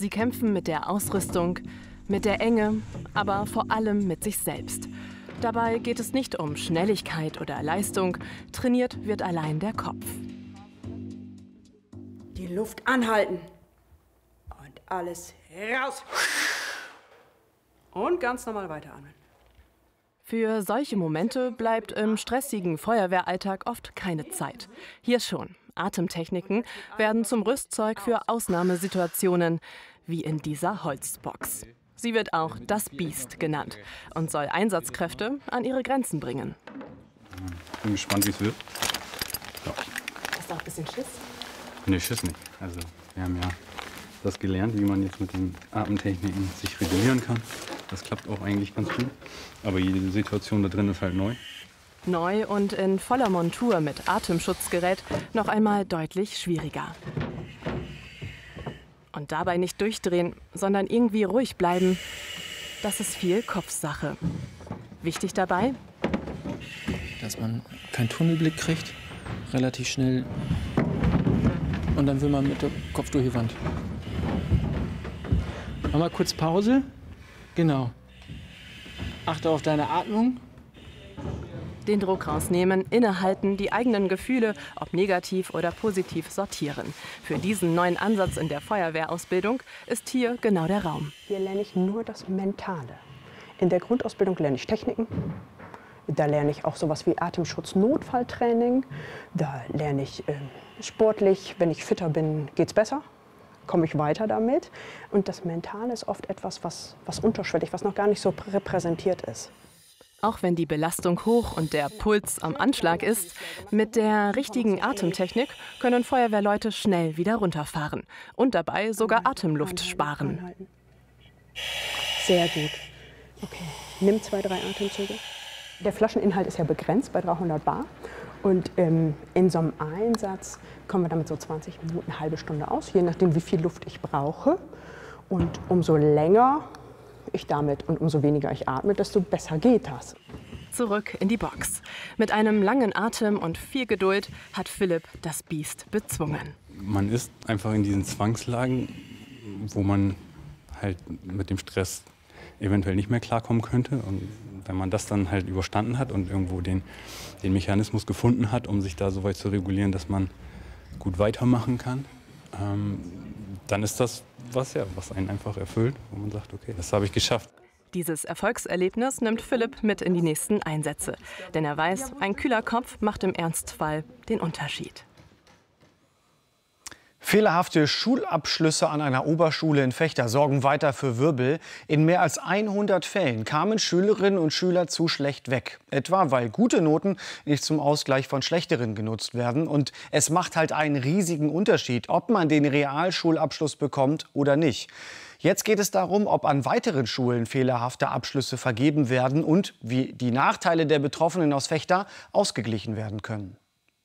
Sie kämpfen mit der Ausrüstung, mit der Enge, aber vor allem mit sich selbst. Dabei geht es nicht um Schnelligkeit oder Leistung, trainiert wird allein der Kopf. Die Luft anhalten und alles raus. Und ganz normal weiteratmen. Für solche Momente bleibt im stressigen Feuerwehralltag oft keine Zeit. Hier schon. Atemtechniken werden zum Rüstzeug für Ausnahmesituationen, wie in dieser Holzbox. Sie wird auch das Biest genannt und soll Einsatzkräfte an ihre Grenzen bringen. Bin gespannt, wie es wird. Ja. Hast du auch ein bisschen Schiss? Nee, Schiss nicht. Also, wir haben ja das gelernt, wie man jetzt mit den Atemtechniken sich regulieren kann. Das klappt auch eigentlich ganz gut. Aber jede Situation da drin ist halt neu. Neu und in voller Montur mit Atemschutzgerät noch einmal deutlich schwieriger. Und dabei nicht durchdrehen, sondern irgendwie ruhig bleiben, das ist viel Kopfsache. Wichtig dabei? Dass man keinen Tunnelblick kriegt, relativ schnell. Und dann will man mit dem Kopf durch die Wand. Mach mal kurz Pause. Genau. Achte auf deine Atmung. Den Druck rausnehmen, innehalten, die eigenen Gefühle, ob negativ oder positiv, sortieren. Für diesen neuen Ansatz in der Feuerwehrausbildung ist hier genau der Raum. Hier lerne ich nur das Mentale. In der Grundausbildung lerne ich Techniken. Da lerne ich auch sowas wie Atemschutz-Notfalltraining. Da lerne ich sportlich, wenn ich fitter bin, geht's besser. Komme ich weiter damit. Und das Mentale ist oft etwas, was unterschwellig, was noch gar nicht so repräsentiert ist. Auch wenn die Belastung hoch und der Puls am Anschlag ist, mit der richtigen Atemtechnik können Feuerwehrleute schnell wieder runterfahren und dabei sogar Atemluft sparen. Sehr gut. Okay, nimm 2, 3 Atemzüge. Der Flascheninhalt ist ja begrenzt bei 300 Bar. Und in so einem Einsatz kommen wir damit so 20 Minuten, eine halbe Stunde aus, je nachdem, wie viel Luft ich brauche. Und umso länger ich damit und umso weniger ich atme, desto besser geht das. Zurück in die Box. Mit einem langen Atem und viel Geduld hat Philipp das Biest bezwungen. Man ist einfach in diesen Zwangslagen, wo man halt mit dem Stress eventuell nicht mehr klarkommen könnte. Und wenn man das dann halt überstanden hat und irgendwo den Mechanismus gefunden hat, um sich da so weit zu regulieren, dass man gut weitermachen kann, dann ist das was einen einfach erfüllt, wo man sagt, okay, das habe ich geschafft. Dieses Erfolgserlebnis nimmt Philipp mit in die nächsten Einsätze. Denn er weiß, ein kühler Kopf macht im Ernstfall den Unterschied. Fehlerhafte Schulabschlüsse an einer Oberschule in Vechta sorgen weiter für Wirbel. In mehr als 100 Fällen kamen Schülerinnen und Schüler zu schlecht weg. Etwa, weil gute Noten nicht zum Ausgleich von schlechteren genutzt werden. Und es macht halt einen riesigen Unterschied, ob man den Realschulabschluss bekommt oder nicht. Jetzt geht es darum, ob an weiteren Schulen fehlerhafte Abschlüsse vergeben werden und wie die Nachteile der Betroffenen aus Vechta ausgeglichen werden können.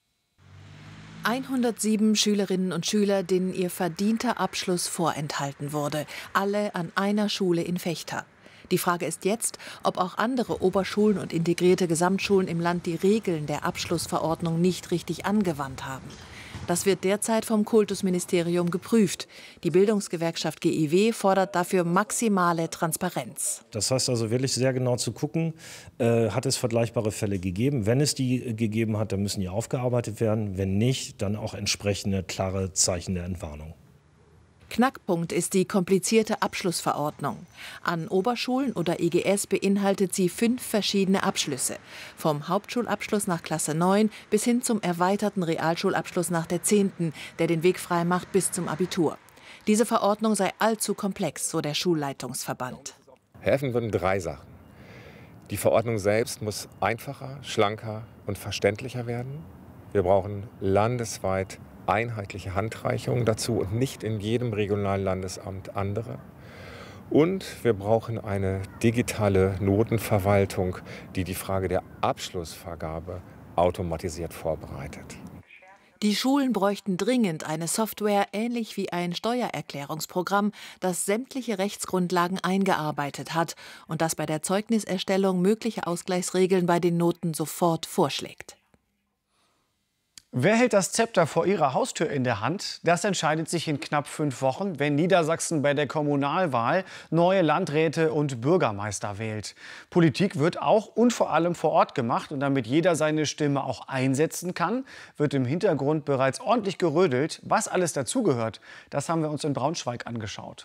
107 Schülerinnen und Schüler, denen ihr verdienter Abschluss vorenthalten wurde. Alle an einer Schule in Vechta. Die Frage ist jetzt, ob auch andere Oberschulen und integrierte Gesamtschulen im Land die Regeln der Abschlussverordnung nicht richtig angewandt haben. Das wird derzeit vom Kultusministerium geprüft. Die Bildungsgewerkschaft GIW fordert dafür maximale Transparenz. Das heißt also wirklich sehr genau zu gucken, hat es vergleichbare Fälle gegeben. Wenn es die gegeben hat, dann müssen die aufgearbeitet werden. Wenn nicht, dann auch entsprechende klare Zeichen der Entwarnung. Knackpunkt ist die komplizierte Abschlussverordnung. An Oberschulen oder EGS beinhaltet sie 5 verschiedene Abschlüsse. Vom Hauptschulabschluss nach Klasse 9 bis hin zum erweiterten Realschulabschluss nach der 10., der den Weg frei macht bis zum Abitur. Diese Verordnung sei allzu komplex, so der Schulleitungsverband. Helfen würden 3 Sachen. Die Verordnung selbst muss einfacher, schlanker und verständlicher werden. Wir brauchen landesweit einheitliche Handreichungen dazu und nicht in jedem regionalen Landesamt andere. Und wir brauchen eine digitale Notenverwaltung, die die Frage der Abschlussvergabe automatisiert vorbereitet. Die Schulen bräuchten dringend eine Software, ähnlich wie ein Steuererklärungsprogramm, das sämtliche Rechtsgrundlagen eingearbeitet hat und das bei der Zeugniserstellung mögliche Ausgleichsregeln bei den Noten sofort vorschlägt. Wer hält das Zepter vor ihrer Haustür in der Hand? Das entscheidet sich in knapp 5 Wochen, wenn Niedersachsen bei der Kommunalwahl neue Landräte und Bürgermeister wählt. Politik wird auch und vor allem vor Ort gemacht. Und damit jeder seine Stimme auch einsetzen kann, wird im Hintergrund bereits ordentlich gerödelt. Was alles dazugehört, das haben wir uns in Braunschweig angeschaut.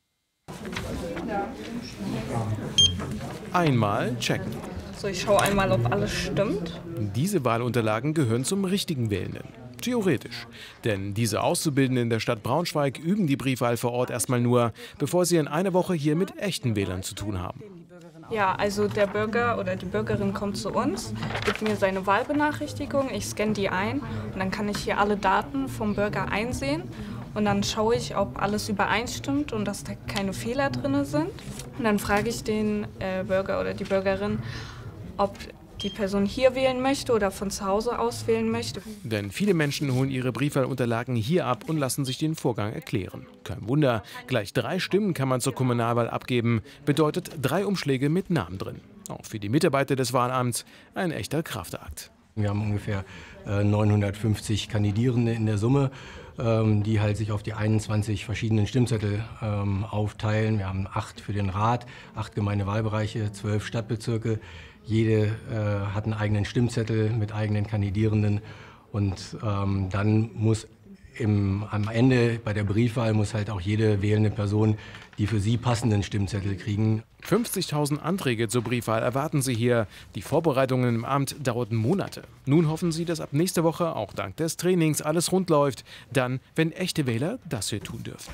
Einmal checken. So, ich schaue einmal, ob alles stimmt. Diese Wahlunterlagen gehören zum richtigen Wählenden. Theoretisch. Denn diese Auszubildenden der Stadt Braunschweig üben die Briefwahl vor Ort erstmal nur, bevor sie in einer Woche hier mit echten Wählern zu tun haben. Ja, also der Bürger oder die Bürgerin kommt zu uns, gibt mir seine Wahlbenachrichtigung, ich scanne die ein und dann kann ich hier alle Daten vom Bürger einsehen. Und dann schaue ich, ob alles übereinstimmt und dass da keine Fehler drin sind. Und dann frage ich den Bürger oder die Bürgerin, ob die Person hier wählen möchte oder von zu Hause aus wählen möchte. Denn viele Menschen holen ihre Briefwahlunterlagen hier ab und lassen sich den Vorgang erklären. Kein Wunder, gleich 3 Stimmen kann man zur Kommunalwahl abgeben, bedeutet 3 Umschläge mit Namen drin. Auch für die Mitarbeiter des Wahlamts ein echter Kraftakt. Wir haben ungefähr 950 Kandidierende in der Summe, die halt sich auf die 21 verschiedenen Stimmzettel aufteilen. Wir haben 8 für den Rat, 8 Gemeindewahlbereiche, 12 Stadtbezirke. Jede hat einen eigenen Stimmzettel mit eigenen Kandidierenden. Und dann muss am Ende bei der Briefwahl muss halt auch jede wählende Person die für sie passenden Stimmzettel kriegen. 50.000 Anträge zur Briefwahl erwarten sie hier. Die Vorbereitungen im Amt dauerten Monate. Nun hoffen sie, dass ab nächster Woche auch dank des Trainings alles rund läuft. Dann, wenn echte Wähler das hier tun dürfen.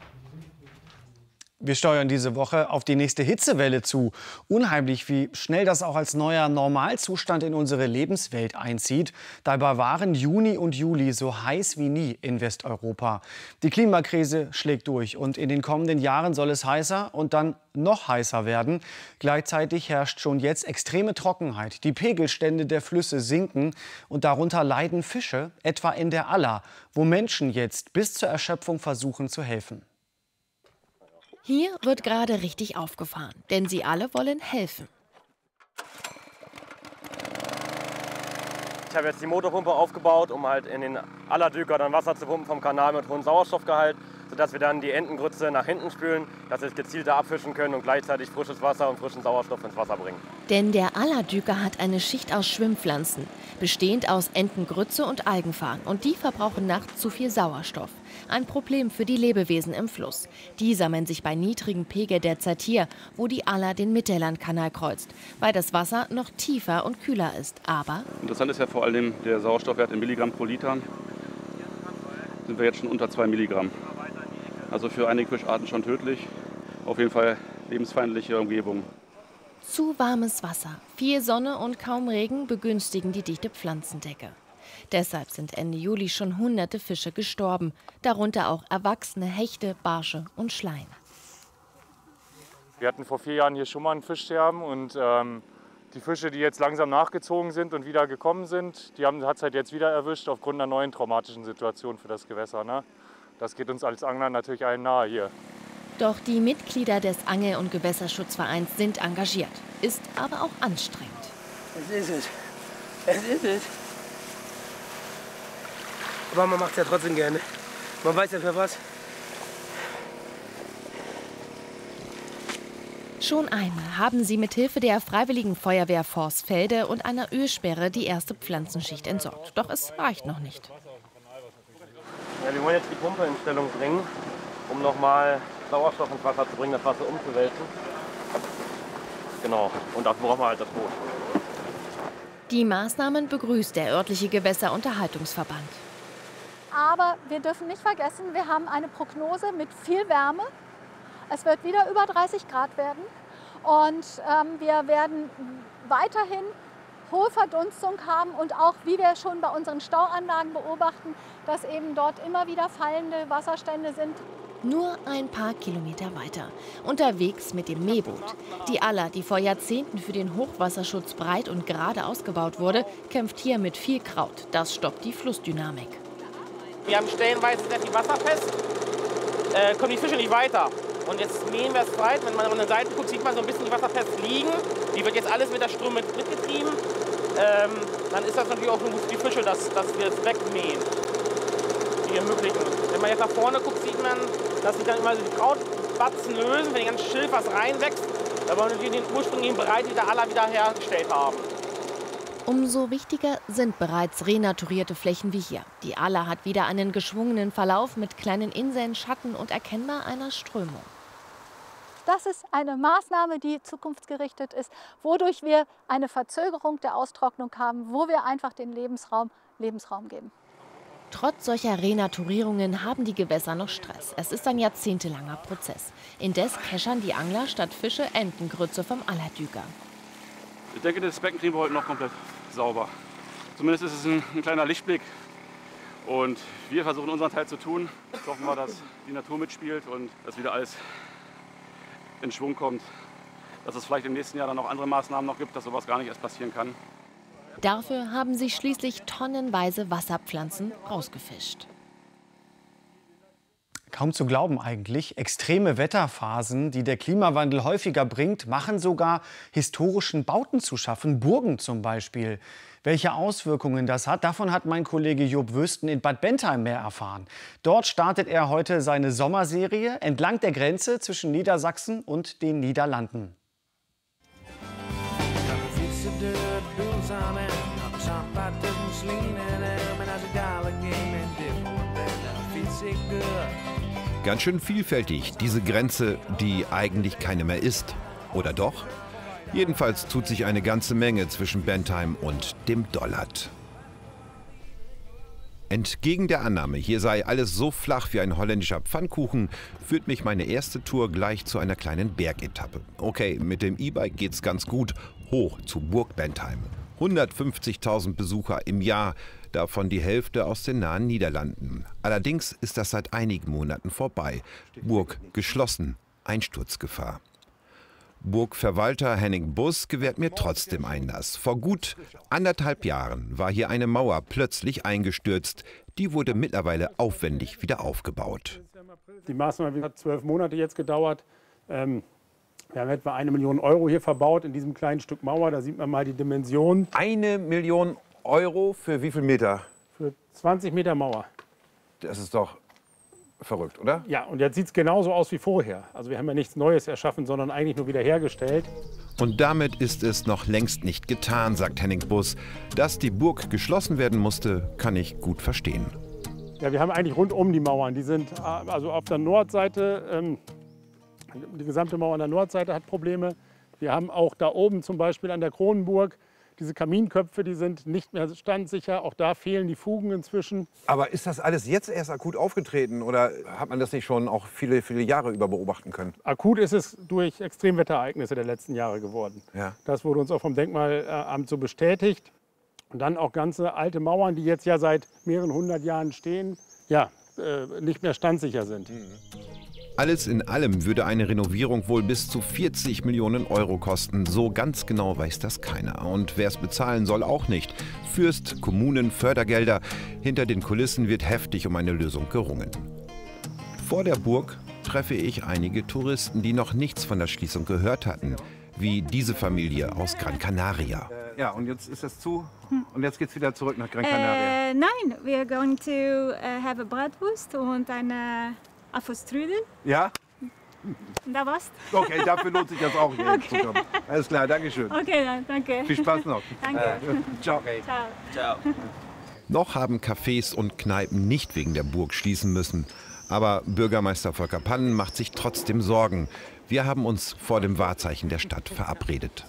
Wir steuern diese Woche auf die nächste Hitzewelle zu. Unheimlich, wie schnell das auch als neuer Normalzustand in unsere Lebenswelt einzieht. Dabei waren Juni und Juli so heiß wie nie in Westeuropa. Die Klimakrise schlägt durch und in den kommenden Jahren soll es heißer und dann noch heißer werden. Gleichzeitig herrscht schon jetzt extreme Trockenheit. Die Pegelstände der Flüsse sinken und darunter leiden Fische, etwa in der Aller, wo Menschen jetzt bis zur Erschöpfung versuchen zu helfen. Hier wird gerade richtig aufgefahren, denn sie alle wollen helfen. Ich habe jetzt die Motorpumpe aufgebaut, um halt in den Allerdüker dann Wasser zu pumpen vom Kanal mit hohem Sauerstoffgehalt, sodass wir dann die Entengrütze nach hinten spülen, dass wir es gezielter abfischen können und gleichzeitig frisches Wasser und frischen Sauerstoff ins Wasser bringen. Denn der Allerdüker hat eine Schicht aus Schwimmpflanzen, bestehend aus Entengrütze und Algenfarn. Und die verbrauchen nachts zu viel Sauerstoff. Ein Problem für die Lebewesen im Fluss. Die sammeln sich bei niedrigem Pegel derzeit hier, wo die Aller den Mittellandkanal kreuzt, weil das Wasser noch tiefer und kühler ist. Aber interessant ist ja vor allem der Sauerstoffwert in Milligramm pro Liter. Sind wir jetzt schon unter 2 Milligramm. Also für einige Fischarten schon tödlich. Auf jeden Fall lebensfeindliche Umgebung. Zu warmes Wasser, viel Sonne und kaum Regen begünstigen die dichte Pflanzendecke. Deshalb sind Ende Juli schon hunderte Fische gestorben, darunter auch erwachsene Hechte, Barsche und Schleien. Wir hatten vor 4 Jahren hier schon mal ein Fischsterben und die Fische, die jetzt langsam nachgezogen sind und wieder gekommen sind, die hat es halt jetzt wieder erwischt aufgrund einer neuen traumatischen Situation für das Gewässer. Ne? Das geht uns als Anglern natürlich allen nahe hier. Doch die Mitglieder des Angel- und Gewässerschutzvereins sind engagiert, ist aber auch anstrengend. Es ist es. Es ist es. Aber man macht es ja trotzdem gerne. Man weiß ja für was. Schon einmal haben sie mit Hilfe der Freiwilligen Feuerwehr Vorsfelde und einer Ölsperre die erste Pflanzenschicht entsorgt. Doch es reicht noch nicht. Ja, wir wollen jetzt die Pumpe in Stellung bringen, um nochmal Sauerstoff ins Wasser zu bringen, das Wasser umzuwälzen. Genau, und dafür brauchen wir halt das Boot. Die Maßnahmen begrüßt der örtliche Gewässerunterhaltungsverband. Aber wir dürfen nicht vergessen, wir haben eine Prognose mit viel Wärme. Es wird wieder über 30 Grad werden und wir werden weiterhin hohe Verdunstung haben und auch, wie wir schon bei unseren Stauanlagen beobachten, dass eben dort immer wieder fallende Wasserstände sind. Nur ein paar Kilometer weiter, unterwegs mit dem Mähboot. Die Aller, die vor Jahrzehnten für den Hochwasserschutz breit und gerade ausgebaut wurde, kämpft hier mit viel Kraut. Das stoppt die Flussdynamik. Wir haben stellenweise sehr viel Wasser fest, kommen die Fische nicht weiter. Und jetzt mähen wir es breit. Wenn man an der Seite guckt, sieht man so ein bisschen die Wasserfest liegen. Die wird jetzt alles mit der Strömung mitgetrieben. dann ist das natürlich auch nur gut für die Fische, dass wir es wegmähen. Die ermöglichen. Wenn man jetzt nach vorne guckt, sieht man, dass sich dann immer so die Krautbatzen lösen, wenn die ganze Schilf was reinwächst. Da wollen wir den ursprünglichen Bereich wieder aller wieder hergestellt haben. Umso wichtiger sind bereits renaturierte Flächen wie hier. Die Aller hat wieder einen geschwungenen Verlauf mit kleinen Inseln, Schatten und erkennbar einer Strömung. Das ist eine Maßnahme, die zukunftsgerichtet ist, wodurch wir eine Verzögerung der Austrocknung haben, wo wir einfach den Lebensraum geben. Trotz solcher Renaturierungen haben die Gewässer noch Stress. Es ist ein jahrzehntelanger Prozess. Indes keschern die Angler statt Fische Entengrütze vom Allerdüger. Ich denke, das Becken kriegen wir heute noch komplett sauber. Zumindest ist es ein kleiner Lichtblick. Und wir versuchen unseren Teil zu tun. Jetzt hoffen wir, dass die Natur mitspielt und dass wieder alles in Schwung kommt. Dass es vielleicht im nächsten Jahr dann noch andere Maßnahmen noch gibt, dass sowas gar nicht erst passieren kann. Dafür haben sie schließlich tonnenweise Wasserpflanzen rausgefischt. Kaum zu glauben eigentlich. Extreme Wetterphasen, die der Klimawandel häufiger bringt, machen sogar historischen Bauten zu schaffen, Burgen zum Beispiel. Welche Auswirkungen das hat, davon hat mein Kollege Job Wüsten in Bad Bentheim mehr erfahren. Dort startet er heute seine Sommerserie entlang der Grenze zwischen Niedersachsen und den Niederlanden. Ganz schön vielfältig, diese Grenze, die eigentlich keine mehr ist. Oder doch? Jedenfalls tut sich eine ganze Menge zwischen Bentheim und dem Dollard. Entgegen der Annahme, hier sei alles so flach wie ein holländischer Pfannkuchen, führt mich meine erste Tour gleich zu einer kleinen Bergetappe. Okay, mit dem E-Bike geht's ganz gut, hoch zu Burg Bentheim. 150.000 Besucher im Jahr, davon die Hälfte aus den nahen Niederlanden. Allerdings ist das seit einigen Monaten vorbei. Burg geschlossen, Einsturzgefahr. Burgverwalter Henning Bus gewährt mir trotzdem Einlass. Vor gut 1,5 Jahren war hier eine Mauer plötzlich eingestürzt. Die wurde mittlerweile aufwendig wieder aufgebaut. Die Maßnahme hat 12 Monate jetzt gedauert. Wir haben etwa 1 Million Euro hier verbaut in diesem kleinen Stück Mauer. Da sieht man mal die Dimension. 1 Million Euro für wie viel Meter? Für 20 Meter Mauer. Das ist doch verrückt, oder? Ja, und jetzt sieht es genauso aus wie vorher. Also wir haben ja nichts Neues erschaffen, sondern eigentlich nur wieder hergestellt. Und damit ist es noch längst nicht getan, sagt Henning Bus. Dass die Burg geschlossen werden musste, kann ich gut verstehen. Ja, wir haben eigentlich rundum die Mauern. Die sind also auf der Nordseite, die gesamte Mauer an der Nordseite hat Probleme. Wir haben auch da oben zum Beispiel an der Kronenburg diese Kaminköpfe, die sind nicht mehr standsicher. Auch da fehlen die Fugen inzwischen. Aber ist das alles jetzt erst akut aufgetreten oder hat man das nicht schon auch viele, viele Jahre über beobachten können? Akut ist es durch Extremwetterereignisse der letzten Jahre geworden. Ja. Das wurde uns auch vom Denkmalamt so bestätigt. Und dann auch ganze alte Mauern, die jetzt ja seit mehreren 100 Jahren stehen, ja, nicht mehr standsicher sind. Alles in allem würde eine Renovierung wohl bis zu 40 Millionen Euro kosten. So ganz genau weiß das keiner. Und wer es bezahlen soll, auch nicht. Fürst, Kommunen, Fördergelder. Hinter den Kulissen wird heftig um eine Lösung gerungen. Vor der Burg treffe ich einige Touristen, die noch nichts von der Schließung gehört hatten. Wie diese Familie aus Gran Canaria. Ja, und jetzt ist das zu und jetzt geht's wieder zurück nach Gran Canaria. Nein, we are going to have a Bratwurst und eine Apfelstrudel. Ja? Und da war's. Okay, dafür lohnt sich das auch hier Okay. zu kommen. Alles klar, danke schön. Okay, dann, danke. Viel Spaß noch. Danke. Ciao. Ciao. Ciao. Noch haben Cafés und Kneipen nicht wegen der Burg schließen müssen. Aber Bürgermeister Volker Pannen macht sich trotzdem Sorgen. Wir haben uns vor dem Wahrzeichen der Stadt verabredet.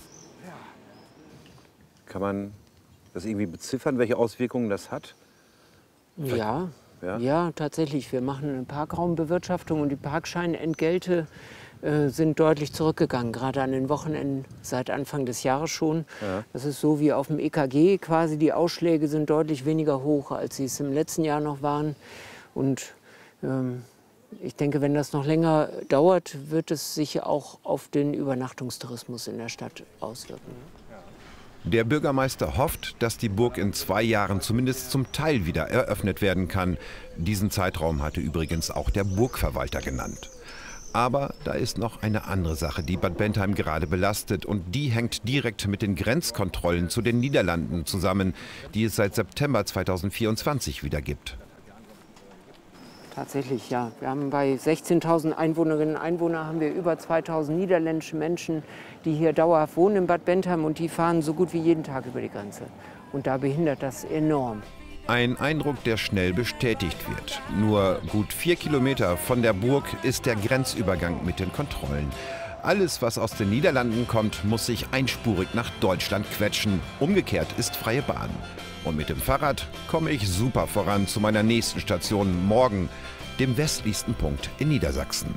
Kann man das irgendwie beziffern, welche Auswirkungen das hat? Ja, ja, tatsächlich. Wir machen eine Parkraumbewirtschaftung und die Parkscheinentgelte sind deutlich zurückgegangen, gerade an den Wochenenden seit Anfang des Jahres schon. Ja. Das ist so wie auf dem EKG quasi. Die Ausschläge sind deutlich weniger hoch, als sie es im letzten Jahr noch waren. Und ich denke, wenn das noch länger dauert, wird es sich auch auf den Übernachtungstourismus in der Stadt auswirken. Der Bürgermeister hofft, dass die Burg in 2 Jahren zumindest zum Teil wieder eröffnet werden kann. Diesen Zeitraum hatte übrigens auch der Burgverwalter genannt. Aber da ist noch eine andere Sache, die Bad Bentheim gerade belastet. Und die hängt direkt mit den Grenzkontrollen zu den Niederlanden zusammen, die es seit September 2024 wieder gibt. Tatsächlich, ja. Wir haben bei 16.000 Einwohnerinnen und Einwohnern haben wir über 2.000 niederländische Menschen, die hier dauerhaft wohnen in Bad Bentheim, und die fahren so gut wie jeden Tag über die Grenze. Und da behindert das enorm. Ein Eindruck, der schnell bestätigt wird. Nur gut 4 Kilometer von der Burg ist der Grenzübergang mit den Kontrollen. Alles, was aus den Niederlanden kommt, muss sich einspurig nach Deutschland quetschen. Umgekehrt ist freie Bahn. Und mit dem Fahrrad komme ich super voran zu meiner nächsten Station morgen, dem westlichsten Punkt in Niedersachsen.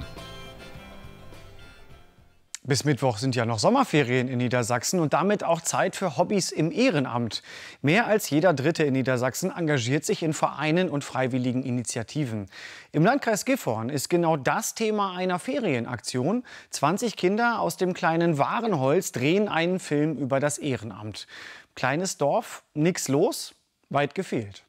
Bis Mittwoch sind ja noch Sommerferien in Niedersachsen und damit auch Zeit für Hobbys im Ehrenamt. Mehr als jeder Dritte in Niedersachsen engagiert sich in Vereinen und freiwilligen Initiativen. Im Landkreis Gifhorn ist genau das Thema einer Ferienaktion. 20 Kinder aus dem kleinen Wahrenholz drehen einen Film über das Ehrenamt. Kleines Dorf, nix los, weit gefehlt.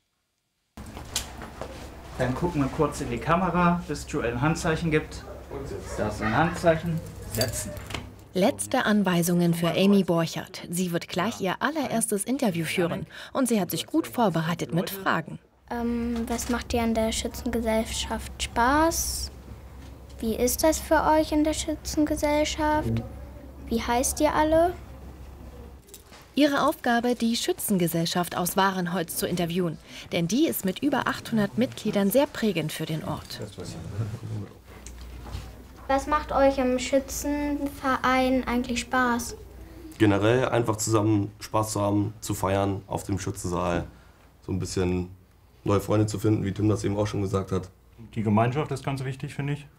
Dann gucken wir kurz in die Kamera, bis Joel ein Handzeichen gibt. Das ist ein Handzeichen. Setzen. Letzte Anweisungen für Amy Borchert. Sie wird gleich ihr allererstes Interview führen. Und sie hat sich gut vorbereitet mit Fragen. Was macht dir an der Schützengesellschaft Spaß? Wie ist das für euch in der Schützengesellschaft? Wie heißt ihr alle? Ihre Aufgabe, die Schützengesellschaft aus Wahrenholz zu interviewen. Denn die ist mit über 800 Mitgliedern sehr prägend für den Ort. Was macht euch im Schützenverein eigentlich Spaß? Generell einfach zusammen Spaß zu haben, zu feiern auf dem Schützensaal. So ein bisschen neue Freunde zu finden, wie Tim das eben auch schon gesagt hat. Die Gemeinschaft ist ganz wichtig, finde ich.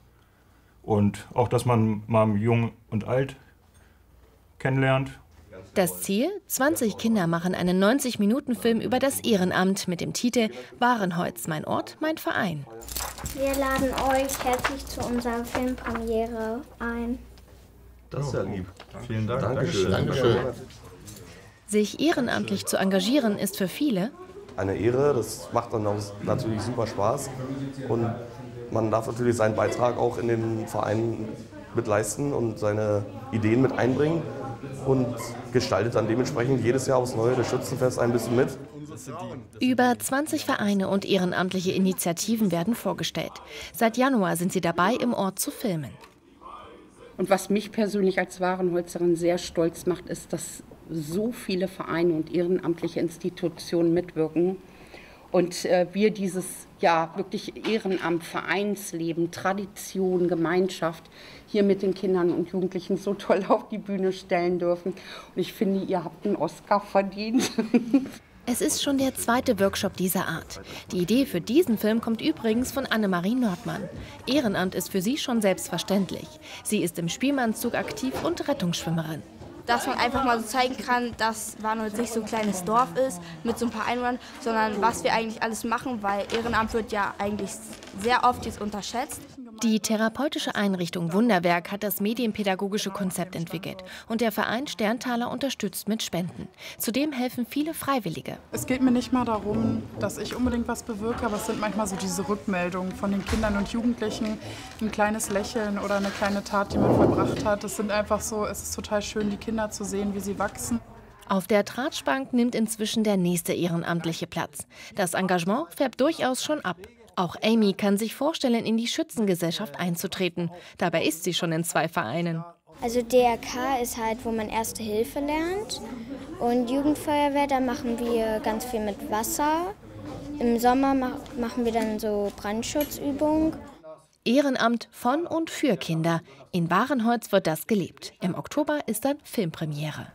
Und auch, dass man mal Jung und Alt kennenlernt. Das Ziel? 20 Kinder machen einen 90-Minuten-Film über das Ehrenamt mit dem Titel Wahrenholz, mein Ort, mein Verein. Wir laden euch herzlich zu unserer Filmpremiere ein. Das ist ja lieb. Vielen Dank. Dankeschön. Dankeschön. Sich ehrenamtlich zu engagieren ist für viele eine Ehre, das macht dann auch natürlich super Spaß. Und man darf natürlich seinen Beitrag auch in den Verein mit leisten und seine Ideen mit einbringen. Und gestaltet dann dementsprechend jedes Jahr aufs Neue das Schützenfest ein bisschen mit. Über 20 Vereine und ehrenamtliche Initiativen werden vorgestellt. Seit Januar sind sie dabei, im Ort zu filmen. Und was mich persönlich als Wahrenholzerin sehr stolz macht, ist, dass so viele Vereine und ehrenamtliche Institutionen mitwirken. Und wir dieses wirklich Ehrenamt, Vereinsleben, Tradition, Gemeinschaft hier mit den Kindern und Jugendlichen so toll auf die Bühne stellen dürfen. Und ich finde, ihr habt einen Oscar verdient. Es ist schon der zweite Workshop dieser Art. Die Idee für diesen Film kommt übrigens von Annemarie Nordmann. Ehrenamt ist für sie schon selbstverständlich. Sie ist im Spielmannszug aktiv und Rettungsschwimmerin. Dass man einfach mal so zeigen kann, dass Wahrenholz nicht so ein kleines Dorf ist mit so ein paar Einwohnern, sondern was wir eigentlich alles machen, weil Ehrenamt wird ja eigentlich sehr oft jetzt unterschätzt. Die therapeutische Einrichtung Wunderwerk hat das medienpädagogische Konzept entwickelt und der Verein Sterntaler unterstützt mit Spenden. Zudem helfen viele Freiwillige. Es geht mir nicht mal darum, dass ich unbedingt was bewirke, aber es sind manchmal so diese Rückmeldungen von den Kindern und Jugendlichen, ein kleines Lächeln oder eine kleine Tat, die man vollbracht hat. Es sind einfach so, es ist total schön, die Kinder zu sehen, wie sie wachsen. Auf der Tratschbank nimmt inzwischen der nächste Ehrenamtliche Platz. Das Engagement färbt durchaus schon ab. Auch Amy kann sich vorstellen, in die Schützengesellschaft einzutreten. Dabei ist sie schon in 2 Vereinen. Also DRK ist halt, wo man Erste Hilfe lernt. Und Jugendfeuerwehr, da machen wir ganz viel mit Wasser. Im Sommer machen wir dann so Brandschutzübungen. Ehrenamt von und für Kinder. In Wahrenholz wird das gelebt. Im Oktober ist dann Filmpremiere.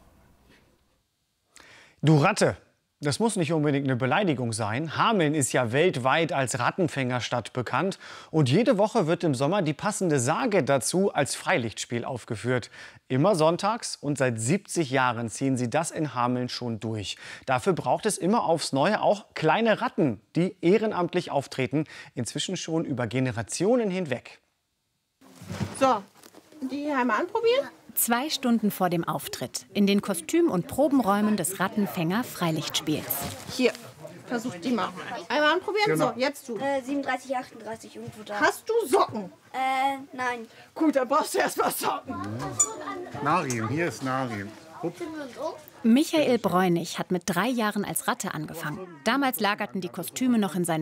Du Ratte. Das muss nicht unbedingt eine Beleidigung sein. Hameln ist ja weltweit als Rattenfängerstadt bekannt. Und jede Woche wird im Sommer die passende Sage dazu als Freilichtspiel aufgeführt. Immer sonntags und seit 70 Jahren ziehen sie das in Hameln schon durch. Dafür braucht es immer aufs Neue auch kleine Ratten, die ehrenamtlich auftreten. Inzwischen schon über Generationen hinweg. So, die einmal anprobieren? 2 Stunden vor dem Auftritt in den Kostüm- und Probenräumen des Rattenfänger Freilichtspiels. Hier, versuch die mal. Einmal anprobieren. Genau. So, jetzt du. 37, 38, irgendwo da. Hast du Socken? Nein. Gut, dann brauchst du erst mal Socken. Narim, hier ist Narim. Michael Bräunig hat mit 3 Jahren als Ratte angefangen. Damals lagerten die Kostüme noch in seinem